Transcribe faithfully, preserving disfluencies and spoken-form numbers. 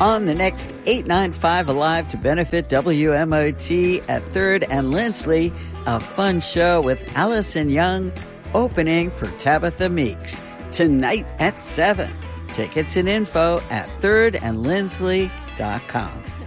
on the next eight ninety-five Alive to benefit W M O T at third and Lindsley, a fun show with Allison Young opening for Tabitha Meeks tonight at seven. Tickets and info at third and lindsley dot com.